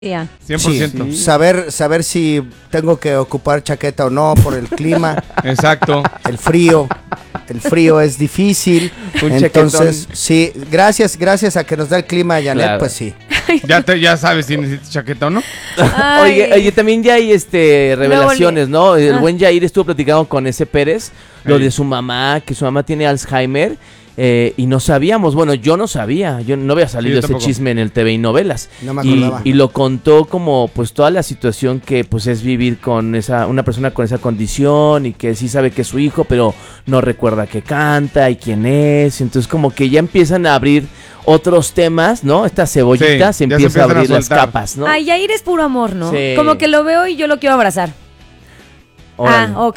Ya. 100%. Sí. Saber si tengo que ocupar chaqueta o no por el clima. Exacto. El frío es difícil. Entonces, sí, gracias a que nos da el clima, Janet, Claro. pues sí. Ya sabes si necesitas chaqueta o no. Oye, también ya hay revelaciones, ¿no? El buen Jair estuvo platicando con ese Pérez, lo de su mamá, que su mamá tiene Alzheimer. Y no sabíamos, bueno, yo no sabía, yo no había salido ese chisme en el TV y novelas. No me acordaba. Y lo contó como pues toda la situación que pues es vivir con una persona con esa condición y que sí sabe que es su hijo, pero no recuerda que canta y quién es. Entonces como que ya empiezan a abrir otros temas, ¿no? Esta cebollita se empieza a abrir las capas, ¿no? Ay, Jair es puro amor, ¿no? Sí. Como que lo veo y yo lo quiero abrazar. Órale. Ok.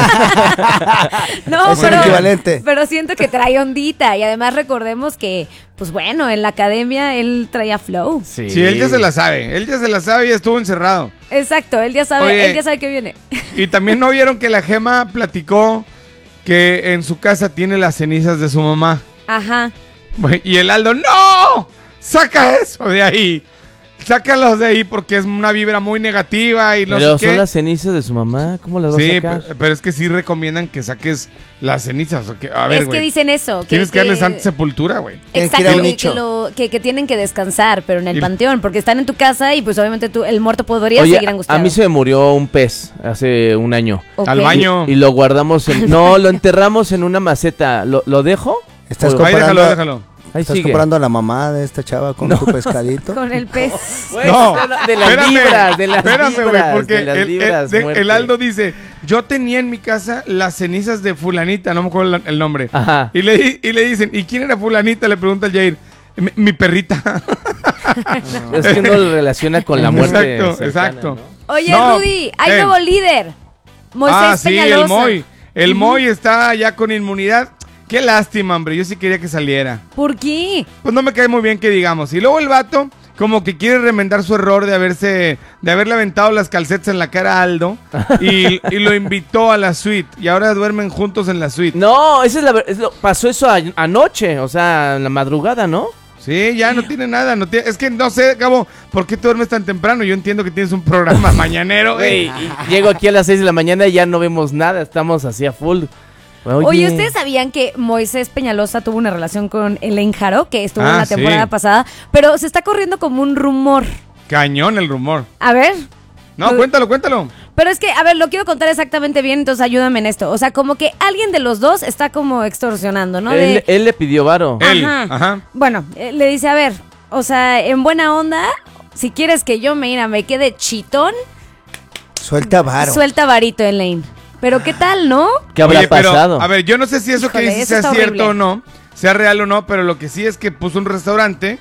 No, Es el equivalente. pero siento que trae ondita y además recordemos que, pues bueno, en la academia él traía flow. Sí, él ya se la sabe y estuvo encerrado. Exacto, él ya sabe, Oye, que viene. Y también no vieron que la Gema platicó que en su casa tiene las cenizas de su mamá. Ajá. Y el Aldo, ¡no! ¡Saca eso de ahí! Sácalos de ahí porque es una vibra muy negativa y no Pero sé qué. son las cenizas de su mamá, ¿cómo las vas a sacar? Sí, pero es que sí recomiendan que saques las cenizas. A ver, Es que dicen eso. Tienes que darle santa sepultura, güey. Exacto, que tienen que descansar, pero en el panteón, porque están en tu casa y pues obviamente el muerto podría seguir angustiado. A mí se me murió un pez hace un año. Okay. Al baño. Y lo guardamos no, lo enterramos en una maceta. ¿Lo dejo? ¿Estás Ahí déjalo. ¿Estás comprando a la mamá de esta chava con su pescadito? Con el pez. No, de las libras, güey, porque el Aldo dice, yo tenía en mi casa las cenizas de fulanita, no me acuerdo el nombre. Ajá. Y le dicen, ¿y quién era fulanita? Le pregunta el Jair. Mi perrita. Es que uno lo relaciona con la muerte. Exacto. ¿no? Oye, Rudy, hay nuevo líder. Moisés Peñalosa. El Moy está ya con inmunidad. Qué lástima, hombre. Yo sí quería que saliera. ¿Por qué? Pues no me cae muy bien que digamos. Y luego el vato, como que quiere remendar su error de haberle aventado las calcetas en la cara a Aldo y lo invitó a la suite. Y ahora duermen juntos en la suite. No, pasó eso anoche, o sea, en la madrugada, ¿no? Sí, ya no tiene nada. Es que no sé, Gabo, ¿por qué te duermes tan temprano? Yo entiendo que tienes un programa mañanero. Llego aquí a las 6 de la mañana y ya no vemos nada. Estamos así a full. Oye, ¿ustedes sabían que Moisés Peñalosa tuvo una relación con Elaine Jaro, que estuvo en la temporada pasada? Pero se está corriendo como un rumor. Cañón el rumor. A ver. No, cuéntalo. Pero es que, a ver, lo quiero contar exactamente bien, entonces ayúdame en esto. O sea, como que alguien de los dos está como extorsionando, ¿no? Él le pidió varo. Ajá. Bueno, le dice, a ver, o sea, en buena onda, si quieres que yo me quede chitón. Suelta varo. Suelta varito, Elaine. Pero ¿qué tal, no? ¿Qué habrá pasado? A ver, yo no sé si eso que dice sea cierto o no, sea real o no, pero lo que sí es que puso un restaurante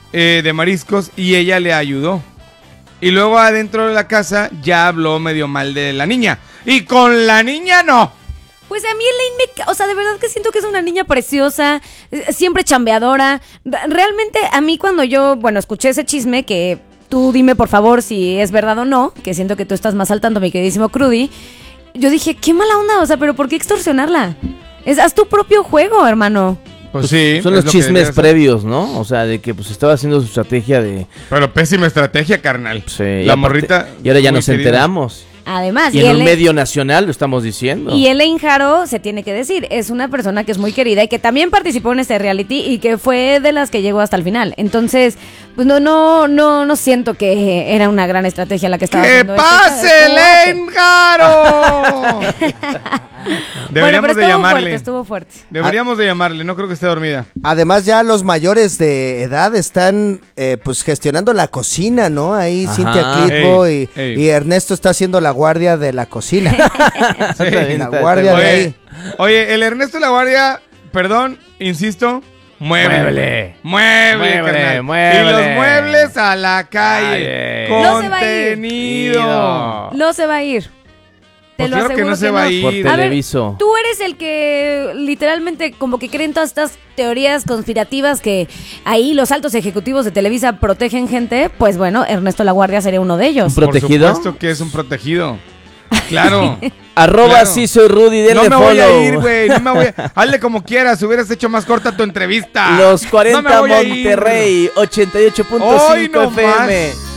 de mariscos y ella le ayudó. Y luego adentro de la casa ya habló medio mal de la niña. Y con la niña no. Pues a mí Elaine o sea, de verdad que siento que es una niña preciosa, siempre chambeadora. Realmente a mí cuando yo, escuché ese chisme que tú dime por favor si es verdad o no, que siento que tú estás más al tanto, mi queridísimo Crudy. Yo dije, qué mala onda, o sea, pero ¿por qué extorsionarla? Haz tu propio juego, hermano. Pues sí. Son los chismes previos, ¿no? O sea, de que pues estaba haciendo su estrategia de... Pero pésima estrategia, carnal. Sí. La morrita... Y ahora ya nos enteramos. Además, y en un medio nacional lo estamos diciendo. Y Elaine Jaro, se tiene que decir, es una persona que es muy querida y que también participó en este reality y que fue de las que llegó hasta el final. Entonces, pues no siento que era una gran estrategia la que estaba haciendo. ¡Que pase, Elaine Jaro! Deberíamos de llamarle. Estuvo fuerte. Deberíamos de llamarle, no creo que esté dormida. Además ya los mayores de edad están pues gestionando la cocina, ¿no? Ahí Cintia Clitbo y Ernesto está haciendo la guardia de la cocina. La guardia de ahí. Oye, el Ernesto la guardia, perdón, insisto, mueble, carnal. Y los muebles a la calle. Contenido. No se va a ir. Te Pues lo claro aseguro que no se va a ir. Por Televiso. Tú eres el que literalmente como que creen todas estas teorías conspirativas que ahí los altos ejecutivos de Televisa protegen gente. Pues bueno, Ernesto La Guardia sería uno de ellos. ¿Un protegido? Por supuesto que es un protegido. Claro. ¡@ sí soy Rudy, denle follow. No me voy a ir, güey, hazle como quieras, hubieras hecho más corta tu entrevista. Los 40 Monterrey, 88.5 FM.